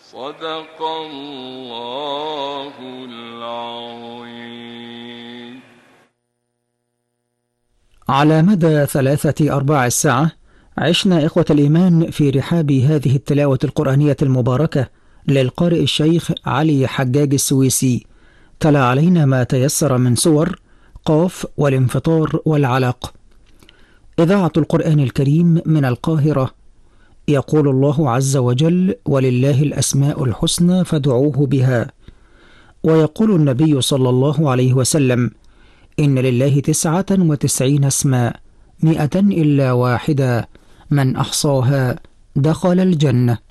صدق الله العظيم. على مدى 3/4 الساعة عشنا إخوة الإيمان في رحاب هذه التلاوة القرآنية المباركة للقارئ الشيخ علي حجاج السويسي. تلا علينا ما تيسر من سور قاف والانفطار والعلق. إذاعة القرآن الكريم من القاهرة. يقول الله عز وجل: ولله الأسماء الحسنى فادعوه بها. ويقول النبي صلى الله عليه وسلم: إن لله 99 اسما 100 إلا واحدة من أحصاها دخل الجنة.